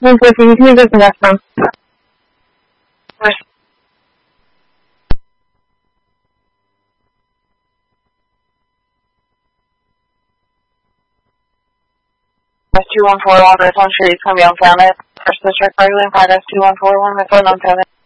No, pues sí, sí, desgasta. Pues, 214 Walnut Street, Columbia, Found it. First District, Berkeley, 5S2141, my phone on 7.